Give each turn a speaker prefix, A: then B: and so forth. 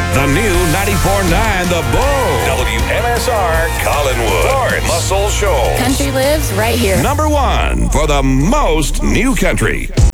A: The new 94.9 The Bull. WMSR Collinwood. Lawrence Muscle Shoals.
B: Country lives right here.
A: Number 1 for the most new country.